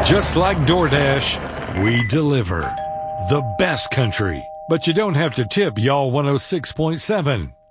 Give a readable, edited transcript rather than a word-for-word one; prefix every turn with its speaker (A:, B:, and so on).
A: Just like DoorDash, we deliver the best country. But you don't have to tip Y'all 106.7.